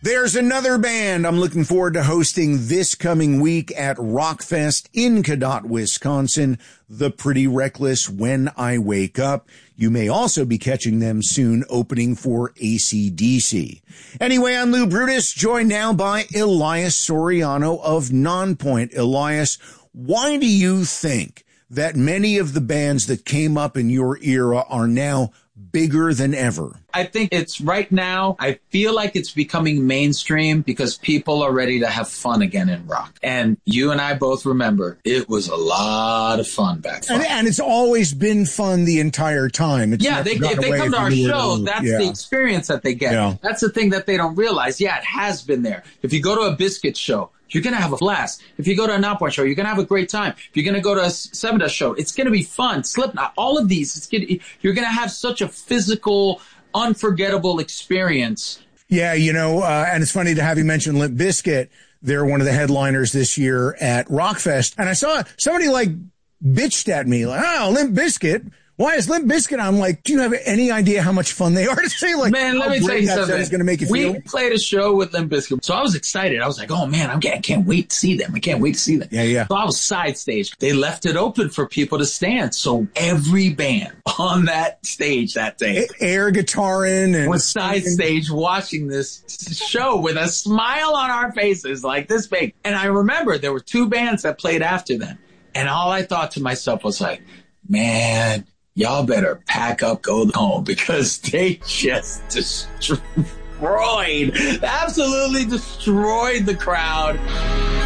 There's another band I'm looking forward to hosting this coming week at Rockfest in Cadott, Wisconsin, The Pretty Reckless When I Wake Up. You may also be catching them soon opening for AC/DC. Anyway, I'm Lou Brutus, joined now by Elias Soriano of Nonpoint. Elias, why do you think that many of the bands that came up in your era are now bigger than ever? I think it's right now, I feel like it's becoming mainstream because people are ready to have fun again in rock. And you and I both remember it was a lot of fun back then. And it's always been fun the entire time. It's if they come to our show, that's the experience that they get. Yeah. That's the thing that they don't realize. Yeah, it has been there. If you go to a Biscuit show, you're going to have a blast. If you go to a Nonpoint show, you're going to have a great time. If you're going to go to a Seven Dust show, it's going to be fun. Slipknot, all of these, you're going to have such a physical, unforgettable experience. Yeah, and it's funny to have you mention Limp Bizkit. They're one of the headliners this year at Rockfest. And I saw somebody bitched at me Limp Bizkit. Why is Limp Bizkit? I'm like, do you have any idea how much fun they are to say? Man, let me tell you something. Going to make you feel. We played a show with Limp Bizkit, so I was excited. I was like, oh man, I can't wait to see them. I can't wait to see them. Yeah. So I was side stage. They left it open for people to stand. So every band on that stage that day, air guitaring, and was side stage watching this show with a smile on our faces like this big. And I remember there were two bands that played after them, and all I thought to myself was like, man, y'all better pack up, go home, because they just absolutely destroyed the crowd.